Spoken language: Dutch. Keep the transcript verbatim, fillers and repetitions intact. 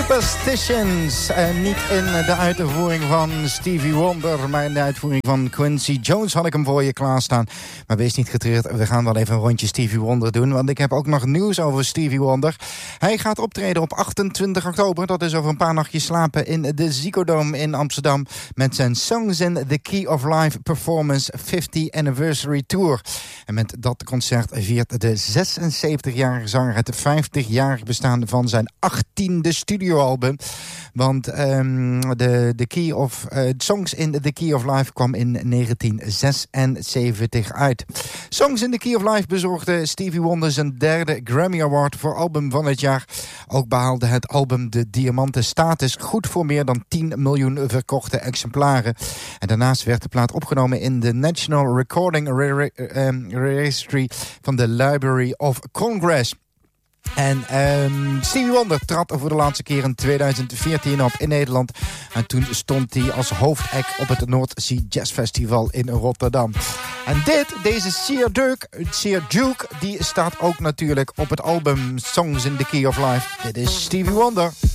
Superstitions. En niet in de uitvoering van Stevie Wonder, maar in de uitvoering van Quincy Jones had ik hem voor je klaarstaan. Maar wees niet getreurd, we gaan wel even een rondje Stevie Wonder doen, want ik heb ook nog nieuws over Stevie Wonder. Hij gaat optreden op achtentwintig oktober, dat is over een paar nachtjes slapen, in de Ziggo Dome in Amsterdam met zijn Songs in the Key of Life Performance vijftieth Anniversary Tour. En met dat concert viert de zesenzeventigjarige zanger het vijftigjarig bestaan van zijn achttiende studioalbum. Want um, de, de Key of uh, Songs in the Key of Life kwam in negentien zesenzeventig uit. Songs in the Key of Life bezorgde Stevie Wonder zijn derde Grammy Award voor album van het jaar. Ook behaalde het album de diamanten status, goed voor meer dan tien miljoen verkochte exemplaren. En daarnaast werd de plaat opgenomen in de National Recording Registry van de Library of Congress. En um, Stevie Wonder trad voor de laatste keer in tweeduizend veertien op in Nederland. En toen stond hij als hoofdact op het North Sea Jazz Festival in Rotterdam. En dit, deze Sir Duke, Sir Duke, die staat ook natuurlijk op het album Songs in the Key of Life. Dit is Stevie Wonder.